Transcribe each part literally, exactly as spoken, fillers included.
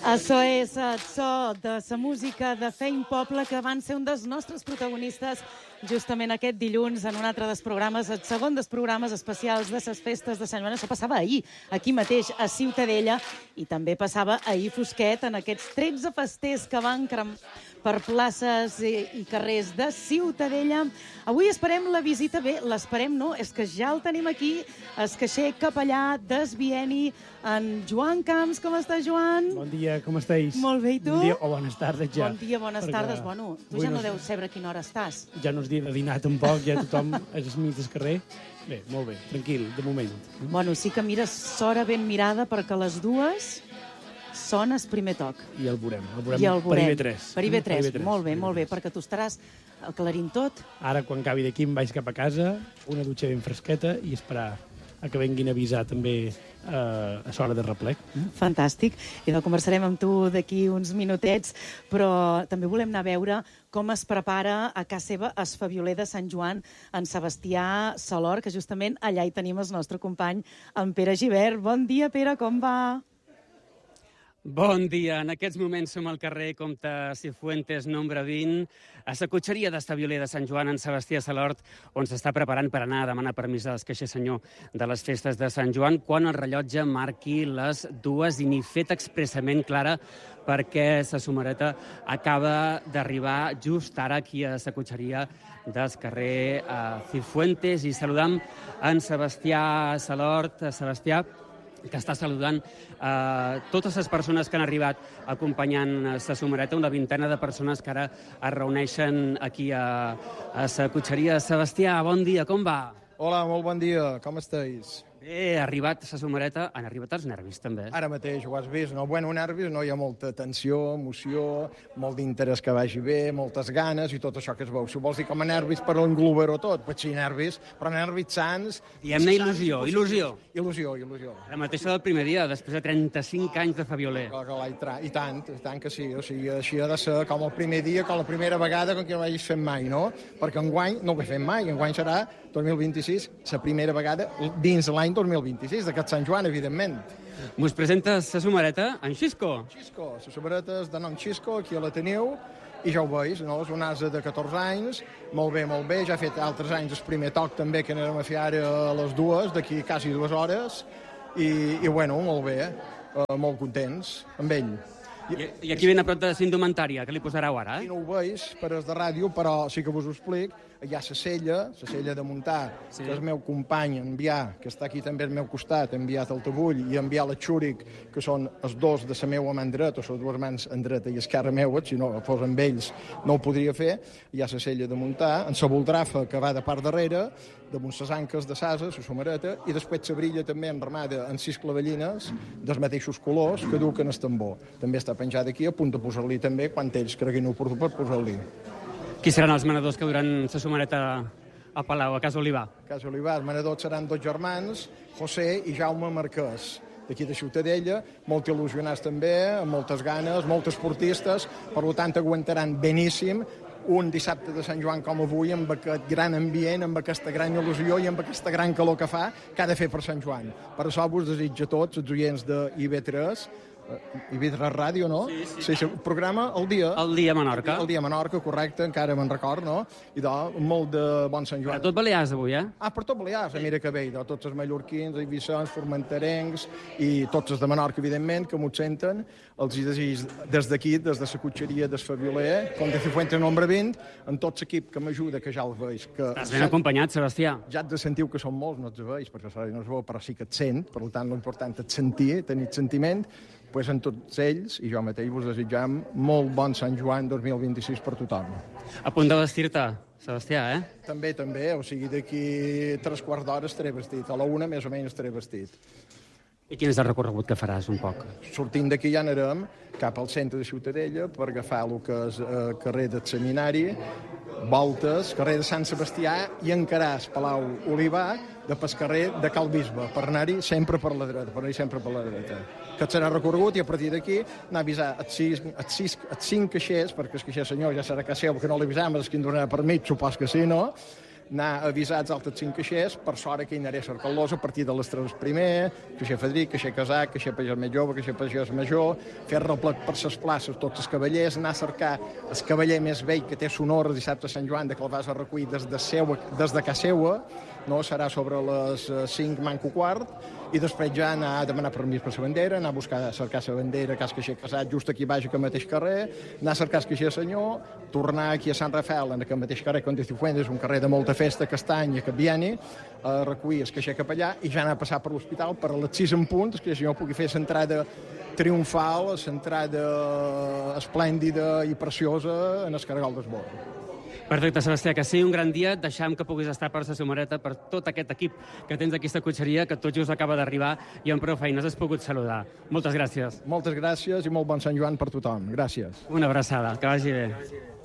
Això és el so de la música de Feim Poble, que van ser un dels nostres protagonistes justament aquest dilluns en un altre dels programes, el segon dels programes especials de les festes de Sant Joan. Això passava ahir, aquí mateix, a Ciutadella, i també passava ahir fosquet en aquests tretze festers que van cremar per places i, i carrers de Ciutadella. Avui esperem la visita, bé, l'esperem, no? És que ja el tenim aquí, el caixer capellà del bienni, en Joan Camps. Com està, Joan? Bon dia, com estàs? Molt bé, i tu? Bon dia, o bones tardes ja. Bon dia, bones Perquè tardes. Bueno, tu ja no deus saber a quina hora estàs. Ja no és dia de dinar tampoc, ja tothom és mig del carrer. Bé, molt bé, tranquil, de moment. Bueno, sí que mires l'hora ben mirada perquè a les dues sona el primer toc. I el veurem, el veurem, I el veurem. per I B tres. Per I B tres, molt bé, molt bé, perquè tu estaràs aclarint tot. Ara, quan acabi d'aquí, em vaig cap a casa, una dutxa ben fresqueta i esperar a que venguin a avisar també eh, a l'hora de replec. Fantàstic. I doncs conversarem amb tu d'aquí uns minutets, però també volem anar a veure com es prepara a casa seva el Fabioler de Sant Joan en Sebastià Salor, que justament allà hi tenim el nostre company, en Pere Gibert. Bon dia, Pere, com va? Bon dia. En aquests moments som al carrer Comte Cifuentes, nombre vint, a la cotxeria del Fabioler de Sant Joan en Sebastià Salort, on s'està preparant per anar a demanar permís al caixer senyor de les festes de Sant Joan quan el rellotge marqui les dues, i n'hi fet expressament clara perquè la somareta acaba d'arribar just ara aquí a la cotxeria del carrer Cifuentes, i saludam en Sebastià Salort. Sebastià, que està saludant eh, totes les persones que han arribat acompanyant la somareta, una vintena de persones que ara es reuneixen aquí a, a la cotxeria. Sebastià, bon dia, com va? Hola, molt bon dia, com estàs? Bé, ha arribat la somareta, han arribat els nervis també. Ara mateix ho has vist, no? Bueno, nervis, no, hi ha molta tensió, emoció, molt d'interès que vagi bé, moltes ganes i tot això que es veu. Si vols dir com a nervis per englobar-ho tot, pot ser nervis, però nervis sans... Diem-ne il·lusió, il·lusió. Il·lusió, il·lusió. La mateixa del primer dia, després de trenta-cinc anys de Fabioler. I tant, i tant que sí, o sigui, així ha de ser com el primer dia, com la primera vegada com que no hagis fet mai, no? Perquè enguany no ho he fet mai, enguany serà dos mil vint-i-sis, la primera vegada dins l'any dos mil vint-i-sis, d'aquest Sant Joan, evidentment. Mos presentes la somareta en Xisco. Xisco, la somareta és de nom Xisco, aquí la teniu, i ja ho veus, no? És un ase de catorze anys, molt bé, molt bé, ja ha fet altres anys el primer toc també, que anàrem a fer ara a les dues, d'aquí quasi dues hores, i, i bueno, molt bé, eh? molt contents amb ell. I, I aquí ben a prop de la indumentària, que li posareu ara, eh? I no ho veus, per és de ràdio, però sí que vos ho explic. Hi ha la sella, la sella de muntar, sí. Que el meu company enviar, que està aquí també al meu costat, ha enviat el tabull i ha enviat la xúric, que són els dos de la meva mà dreta, o les dues mans en dreta i esquerra meva, si no fos amb ells no ho podria fer. Hi ha la sella de muntar, en la boldrafa que va de part darrere, damunt les anques de sasa, la somareta, i després la brilla també enramada en sis clavellines dels mateixos colors que du que en el tambor. També està penjat aquí, a punt de posar-li també, quan ells creguin oportú per posar-li. Qui seran els manadors que duran la somareta a Palau, a Casa Olivà? A Casa Olivà, els manadors seran dos germans, José i Jaume Marquès, d'aquí de Ciutadella, molt il·lusionats també, amb moltes ganes, molts esportistes, per tant aguantaran beníssim un dissabte de Sant Joan com avui, amb aquest gran ambient, amb aquesta gran il·lusió i amb aquesta gran calor que fa, que ha de fer per Sant Joan. Per això vos desitjo a tots, els oients de I B tres, I B tres Ràdio, no? Sí, sí. Sí, sí, programa El Dia. El Dia Menorca. El Dia Menorca, correcte, encara me'n record, no? I de molt de bon Sant Joan. Per tot Balears avui, eh? Ah, per tot Balears, sí. Mira que bé, de tots els mallorquins, eivissons, formenterencs i tots els de Menorca, evidentment, que m'ho senten, els hi desig des d'aquí, des de la cotxeria del Fabioler, com de Cifuentes nombre vint, amb tot l'equip que m'ajuda, que ja el veig. Que Estàs ben acompanyat, Sebastià. Ja et sentiu que són molts, no els veig, perquè no es veu, però sí que et sent, per tant, l'important és sentir, tenir sentiment, pues en tots ells, i jo mateix vos desitjam molt bon Sant Joan dos mil vint-i-sis per tothom. A punt de vestir-te, Sebastià, eh? També, també, o sigui, d'aquí tres quarts d'hora estaré vestit, a la una més o menys estaré vestit. I quin és el recorregut que faràs, un poc? Sortint d'aquí ja anarem cap al centre de Ciutadella per agafar el que és el carrer del Seminari, voltes, carrer de Sant Sebastià i encaràs Palau Olivà de pel carrer de Cal Bisbe, per anar-hi sempre per la dreta, per anar-hi sempre per la dreta. Que et serà recorregut i a partir d'aquí anar a avisar els, sis, els, sis, els cinc caixers, perquè el caixer senyor ja serà que seu, que no l'avisam, és qui en donarà per mig, supos que sí, no? anar avisats altres cinc caixers, per sort que hi anaré a cercar-los a partir de les tres primer, caixer Federic, caixer Casat, caixer Pagès més jove, caixer Pagès major, fer replec per les places, tots els cavallers, anar a cercar el cavaller més vell que té sonor el dissabte de Sant Joan, de que el vas a recollir des de, seua, des de casa seua, no? Serà sobre les cinc manco quart, i després ja anar a demanar permís per la bandera, anar a buscar a cercar la bandera, cas caixer Casat, just aquí baix, al mateix carrer, anar a cercar el caixer Senyor, tornar aquí a Sant Rafael, en aquest mateix carrer, com diu Fuentes, un carrer de molta festa, castany, que bieni, a recollir el caixer capellà, i ja anar a passar per l'hospital per a les sis en punt, que el senyor pugui fer l'entrada triomfal, l'entrada esplèndida i preciosa en el caragol d'Esbord. Perfecte, Sebastià, que sigui un gran dia. Deixam que puguis estar per la Somareta, per tot aquest equip que tens d'aquesta cotxeria, que tot just acaba d'arribar i amb prou feines has pogut saludar. Moltes gràcies. Moltes gràcies i molt bon Sant Joan per tothom. Gràcies. Una abraçada, que vagi bé.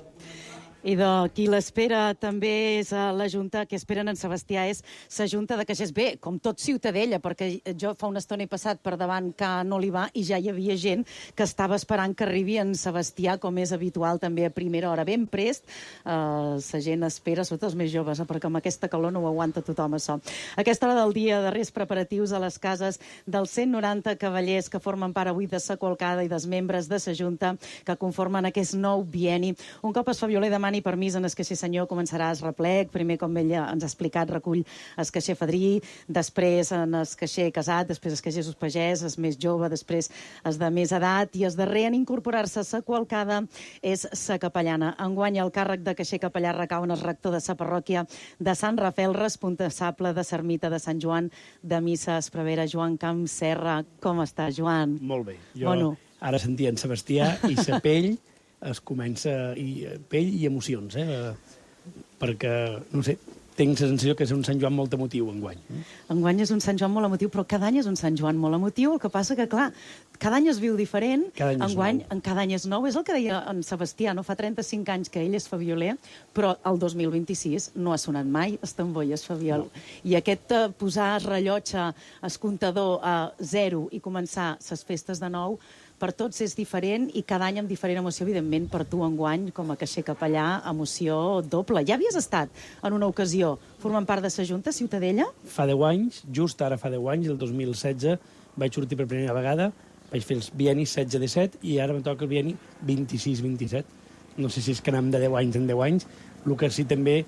I de qui l'espera també és a la Junta, que esperen en Sebastià, és la Junta de Caixers. Bé, com tot Ciutadella, perquè jo fa una estona he passat per davant Can Olivar i ja hi havia gent que estava esperant que arribi en Sebastià, com és habitual també a primera hora. Ben prest, eh, la gent espera, sobretot els més joves, eh, perquè amb aquesta calor no ho aguanta tothom, això. A aquesta hora del dia, darrers preparatius a les cases dels cent noranta cavallers que formen part avui de sa Qualcada i dels membres de la Junta que conformen aquest nou bienni. Un cop es fa violer demani permís en el caixer Senyor, començarà el replec. Primer, com ella ens ha explicat, recull el caixer Fadrí, després en el caixer Casat, després el caixer Pagès, el més jove, després el de més edat, i el darrer en incorporar-se a sa Qualcada és sa capellana. Enguany el càrrec de caixer capellà recau en el rector de sa parròquia de Sant Rafael, responsable de l'ermita de Sant Joan de Missa Esprevera, Joan Camp Serra. Com està, Joan? Molt bé. Jo Bueno. ara sentia en Sebastià i sa pell es comença, i pell i emocions, eh? Perquè, no sé, tinc la sensació que és un Sant Joan molt emotiu enguany. Enguany és un Sant Joan molt emotiu, però cada any és un Sant Joan molt emotiu. El que passa que, clar, cada any es viu diferent. Cada any és Enguany, nou. en cada any és nou. És el que deia en Sebastià, no? Fa trenta-cinc anys que ell és fabioler, però el dos mil vint-i-sis no ha sonat mai el tambor i el fabiol. No. I aquest eh, posar el rellotge, el comptador a zero i començar les festes de nou, per tots és diferent i cada any amb diferent emoció, evidentment, per tu enguany, com a caixer capellà, emoció doble. Ja havies estat en una ocasió formant part de la Junta Ciutadella? Fa deu anys, just ara fa deu anys, el dos mil setze, vaig sortir per primera vegada, vaig fer els biennis setze disset i ara em toca el bienni vint-i-sis vint-i-set. No sé si és que anem de deu anys en deu anys. El que sí també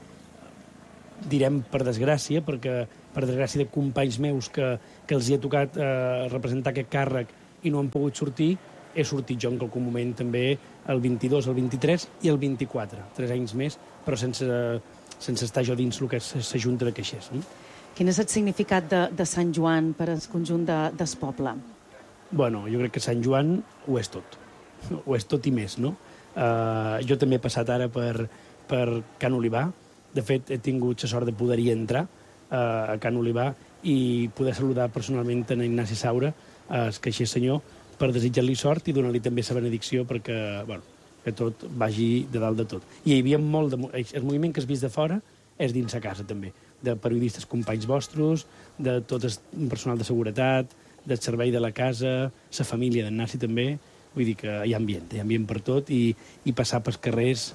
direm per desgràcia, perquè per desgràcia de companys meus que, que els hi ha tocat eh, representar aquest càrrec i no han pogut sortir, he sortit jo en qualsevol moment també el vint-i-dos, el vint-i-tres i el vint-i-quatre, tres anys més, però sense, sense estar jo dins el que és la Junta de Caixers. No? Quin és el significat de, de Sant Joan per al conjunt de, del poble? Bueno, jo crec que Sant Joan ho és tot. Ho és tot i més, no? Uh, jo també he passat ara per, per Can Olivar. De fet, he tingut la sort de poder-hi entrar uh, a Can Olivar i poder saludar personalment en Ignasi Saura, el caixer Senyor, per desitjar-li sort i donar-li també la benedicció perquè, bueno, que tot vagi de dalt de tot. I hi havia molt de... El moviment que has vist de fora és dins a casa, també, de periodistes companys vostres, de tot el personal de seguretat, del servei de la casa, la família d'en Nasi també. Vull dir que hi ha ambient, hi ha ambient per tot i, i passar pels carrers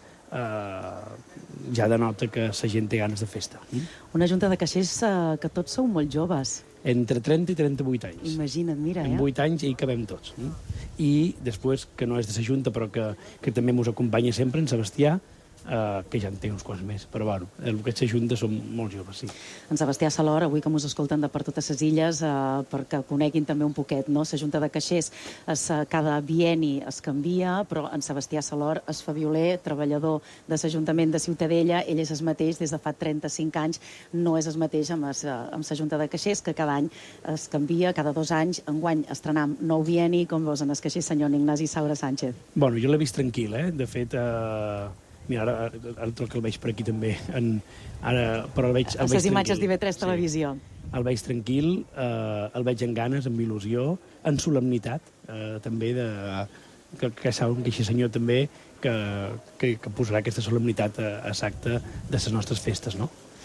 eh, ja denota que la gent té ganes de festa. Una Junta de Caixers eh, que tots sou molt joves. Entre trenta i trenta-vuit anys. Imagina't, mira, eh? En vuit anys hi cabem tots. I després, que no és de la Junta, però que, que també ens acompanya sempre, en Sebastià, Uh, que ja en té uns quants més, però bueno, el que s'ajunta som molt joves, sí. En Sebastià Salor, avui que mos escolten de per totes les illes, uh, perquè coneguin també un poquet, no? La Junta de Caixers es, uh, cada bienni es canvia, però en Sebastià Salor es fa violer, treballador de l'Ajuntament de Ciutadella, ell és el mateix des de fa trenta-cinc anys, no és el mateix amb, es, uh, amb la Junta de Caixers, que cada any es canvia, cada dos anys, enguany estrenam nou bienni, com veus en el caixer senyor Ignasi Saura Sánchez. Bueno, jo l'he vist tranquil, eh? De fet, uh... mira, ara, ara trobo que el veig per aquí també. En, ara, però el veig, el veig les imatges d'I V tres sí. Televisió. El veig tranquil, eh, el veig amb ganes, amb il·lusió, en solemnitat, eh, també, de, que, que saben que aquest senyor també que, que, que posarà aquesta solemnitat a, a l'acte de les nostres festes, no?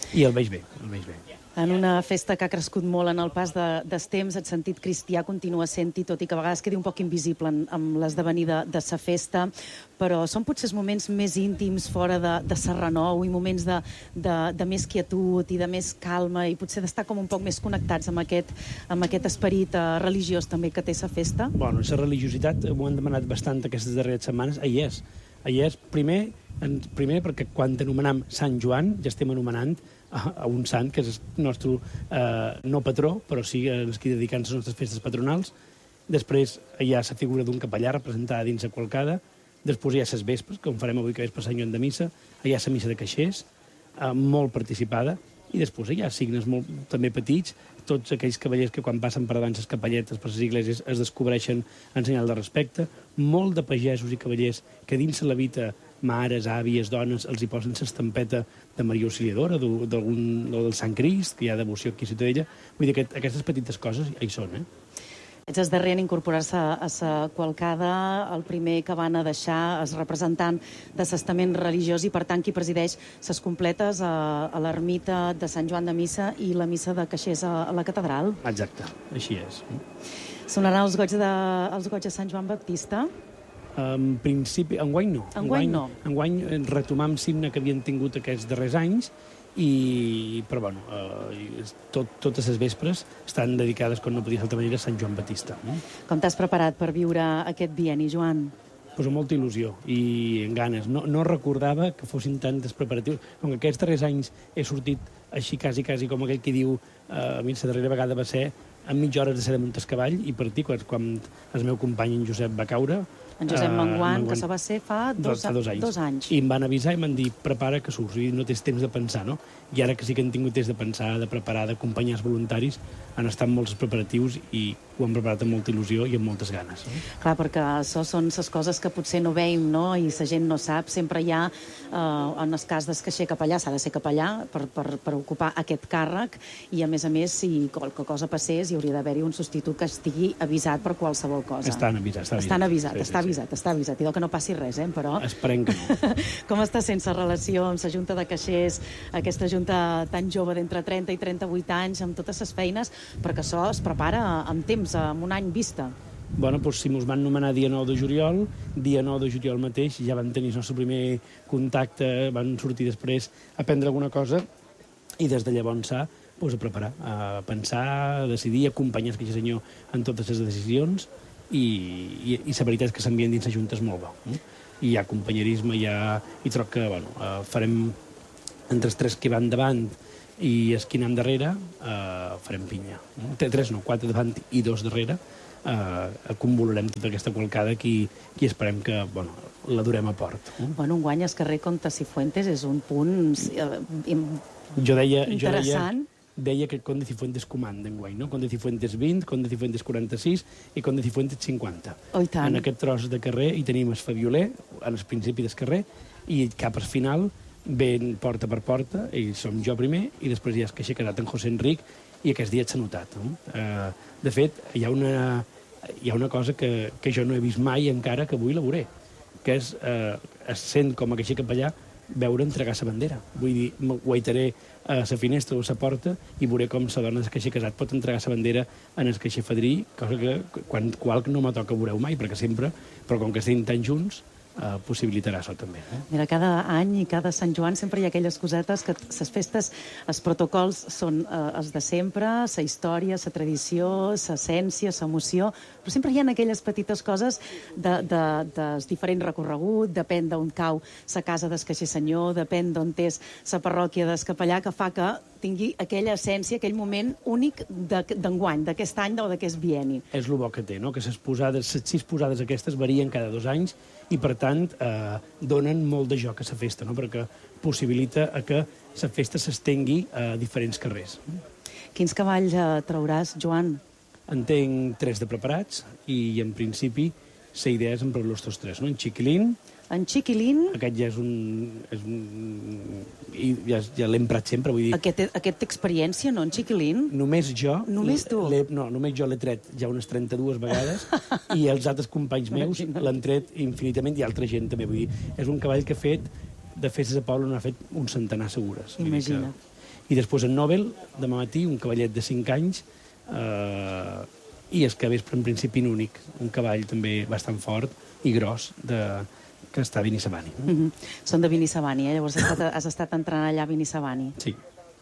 I el veig bé, el veig bé. En una festa que ha crescut molt en el pas de, dels temps, el sentit cristià continua sent-hi, tot i que a vegades quedi un poc invisible en, en l'esdevenir de, de sa festa, però són potser els moments més íntims fora de, de sa renou i moments de, de, de més quietud i de més calma i potser d'estar com un poc més connectats amb aquest, amb aquest esperit eh, religiós també que té sa festa. Bueno, la religiositat m'ho han demanat bastant aquestes darreres setmanes. Ahir és. Ahir és, primer, en, primer perquè quan anomenam Sant Joan ja estem anomenant a un sant que és el nostre eh, no patró, però sí els que dediquen les nostres festes patronals. Després hi ha la figura d'un capellà representada dins la qualcada. Després hi ha les vespres, com farem avui que és per Sant Joan de Missa. Hi ha la missa de caixers, eh, molt participada. I després hi ha signes molt, també petits, tots aquells cavallers que quan passen per davant les capelletes, per les igleses, es descobreixen en senyal de respecte. Molt de pagesos i cavallers que dins la vita mares, àvies, dones, els hi posen l'estampeta de Maria Auxiliadora, d'algun del Sant Crist, que hi ha devoció aquí a Ciutadella. Vull dir que aquestes petites coses hi són, eh? Ets el darrer en incorporar-se a sa qualcada, el primer que van a deixar és representant de l'estament religiós i, per tant, qui presideix ses completes a, a l'ermita de Sant Joan de Missa i la missa de caixers a, a la catedral. Exacte, així és. Sonaran els goig de, els goig de Sant Joan Baptista? En principi, enguany no. Enguany no. Enguany retomam l'himne que havien tingut aquests darrers anys, i, però bueno, eh, tot, totes les vespres estan dedicades, com no podia ser d'altra manera, a Sant Joan Baptista. No? Com t'has preparat per viure aquest bienni, Joan? Pues amb molta il·lusió i en ganes. No, no recordava que fossin tants preparatius. Com que aquests darrers anys he sortit així quasi, quasi com aquell que diu eh, a mi la darrera vegada va ser en mitja hora de ser de Montescavall i partir quan, quan el meu company en Josep va caure. En Josep Manguant, uh, que això va ser fa dos, fa dos, anys. dos anys. I em van avisar i m'han dit, prepara que surts, i no tens temps de pensar, no? I ara que sí que han tingut temps de pensar, de preparar, d'acompanyar els voluntaris, han estat molts preparatius i ho han preparat amb molta il·lusió i amb moltes ganes. No? Clar, perquè això són les coses que potser no veiem, no? I la gent no sap. Sempre hi ha, eh, en el cas del caixer capellà, s'ha de ser capellà per, per, per ocupar aquest càrrec, i a més a més, si qualque cosa passés, hi hauria d'haver-hi un substitut que estigui avisat per qualsevol cosa. Estan avisats, està avisat. Estan avisat, sí, està sí, avisat, està avisat. I que no passi res, eh, però... Esperem que no. Com està sent la relació amb la Junta de Caixers, aquesta junta tan jove d'entre trenta i trenta-vuit anys, amb totes les feines, perquè això es prepara amb temps, amb un any vista? Bueno, doncs si mos van nomenar dia nou de juliol, dia nou de juliol mateix ja van tenir el nostre primer contacte, van sortir després a prendre alguna cosa, i des de llavors s'ha doncs, a preparar, a pensar, a decidir, a acompanyar el senyor en totes les decisions, i, i, i la veritat és que s'envien dins la Junta és molt bo. Eh? I hi ha companyerisme, hi ha... i troc que bueno, eh, farem entre els tres que van davant i els que anem darrere, eh, farem pinya. Eh? Tres no, quatre davant i dos darrere, eh, convolarem tota aquesta qualcada i, i esperem que bueno, la durem a port. Eh? Bueno, un guany al carrer Comte Cifuentes és un punt eh, jo deia, interessant. Jo deia, deia que Conde Cifuentes comanda enguany, no? Conde Cifuentes vint, Conde Cifuentes quaranta-sis i Conde Cifuentes cinquanta. Oh, i tant. En aquest tros de carrer hi tenim el Fabioler, en el principi del carrer, i cap al final ven porta per porta, i som jo primer, i després hi ha el caixer quedat en José Enric, i aquest dia s'ha notat. No? Eh, de fet, hi ha una, hi ha una cosa que, que jo no he vist mai encara, que avui la veuré, que és, eh, es sent com a caixer capellà, veure entregar la bandera. Vull dir, guaitaré a la finestra o a la porta i veuré com la dona del caixer casat pot entregar la bandera en el caixer fadrí, cosa que quan qual no me toca veureu mai, perquè sempre, però com que estem tan junts, eh, possibilitarà això també. Eh? Mira, cada any i cada Sant Joan sempre hi ha aquelles cosetes que les festes, els protocols són eh, els de sempre, la història, la tradició, l'essència, l'emoció, però sempre hi ha aquelles petites coses de, de, del diferent recorregut, depèn d'on cau la casa del caixer senyor, depèn d'on és la parròquia del capellà, que fa que tingui aquella essència, aquell moment únic d'enguany, d'aquest any o d'aquest bienni. És el bo que té, no? Que les posades, les sis posades aquestes varien cada dos anys i, per tant, eh, donen molt de joc a la festa, no? Perquè possibilita que la festa s'estengui a diferents carrers. Quins cavalls eh, trauràs, Joan? En tenc tres de preparats i, en principi, la idea és emprar els tots tres, no? En Chiquilín... En Chiquilín... Aquest ja és un... És un i ja, ja l'he emprat sempre, vull dir... Aquest, aquest té experiència, no, en Chiquilín? Només jo... Només tu? No, només jo l'he tret ja unes trenta-dues vegades i els altres companys meus l'han tret infinitament i altra gent també, vull dir... És un cavall que ha fet, de festes a Poble, n'ha fet un centenar segures. Imagina't. I després en Nobel, demà matí, un cavallet de cinc anys, eh, i és que vespre en principi en únic, un cavall també bastant fort i gros, de, que està a Binisabani. Mm -hmm. Són de Binisabani, eh? Llavors has estat, has estat entrenant allà a Binisabani. Sí.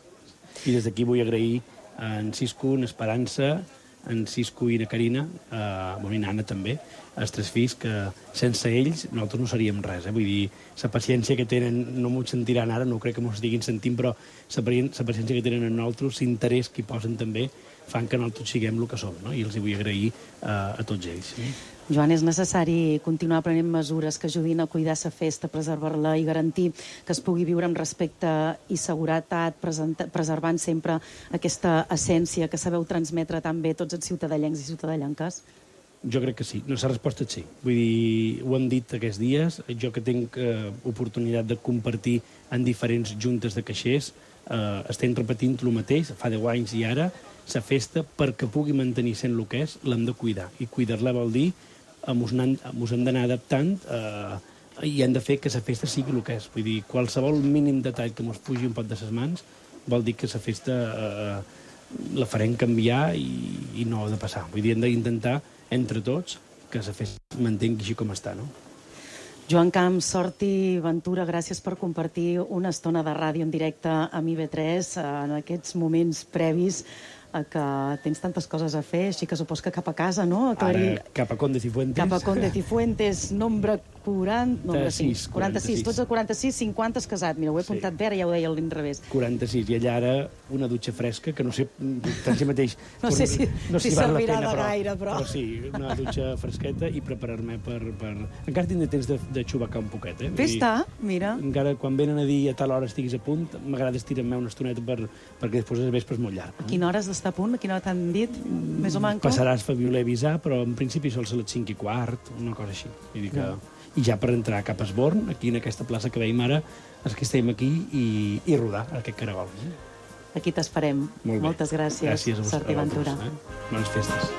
I des d'aquí vull agrair a en Cisco, en Esperança, en Cisco i na Carina, eh, bueno, i Nana també, els tres fills, que sense ells nosaltres no seríem res. Eh? Vull dir, la paciència que tenen, no m'ho sentiran ara, no crec que m'ho estiguin sentint, però la paciència que tenen en nosaltres, l'interès que hi posen també, fan que nosaltres siguem el que som, no? I els hi vull agrair eh, a tots ells. Eh? Joan, és necessari continuar prenent mesures que ajudin a cuidar la festa, preservar-la i garantir que es pugui viure amb respecte i seguretat, preservant sempre aquesta essència que sabeu transmetre tan bé tots els ciutadellencs i ciutadellanques? Jo crec que sí. No, la resposta és sí. Vull dir, ho hem dit aquests dies, jo que tinc eh, oportunitat de compartir en diferents juntes de caixers, eh, estem repetint el mateix, fa deu anys i ara, la festa, perquè pugui mantenir sent el que és, l'hem de cuidar. I cuidar-la vol dir ens hem d'anar adaptant eh, i hem de fer que la festa sigui el que és. Vull dir, qualsevol mínim detall que ens pugi un pot de les mans vol dir que la festa eh, la farem canviar i, i no ha de passar. Vull dir, hem d'intentar, entre tots, que la festa es mantengui així com està, no? Joan Camps, sort i ventura, gràcies per compartir una estona de ràdio en directe amb I V tres en aquests moments previs a que tens tantes coses a fer, així que supos que cap a casa, no? Aclarir... Ara, cap a Conde Cifuentes. Cap a Conde Cifuentes, nombre quaranta... Nombre sis, quaranta-sis. Tots a quaranta-sis, cinquanta has casat. Mira, ho he apuntat sí. bé, ara ja ho deia a l'inrevés. quaranta-sis, i allà ara una dutxa fresca, que no sé, tant si mateix... no sé si, no si, si servirà de gaire, però... Però sí, una dutxa fresqueta i preparar-me per, per... Encara tindré temps de, de xubacar un poquet, eh? Fes-te, mira. Encara quan venen a dir a tal hora estiguis a punt, m'agrada estirar-me una estoneta per, perquè després el vespre és molt llarg. A quina hora has d'estar a punt? A quina hora t'han dit? Més o manco? Passaràs Fabiola a avisar, però en principi sols a les cinc i quart, una cosa així. Vull dir que... No. I ja per entrar cap a Esborn, aquí en aquesta plaça que veiem ara, és que estem aquí i, i rodar aquest caragol. Aquí t'esperem. Molt bé. Moltes gràcies. Gràcies a vosaltres. Sort i ventura. Eh? Bones festes.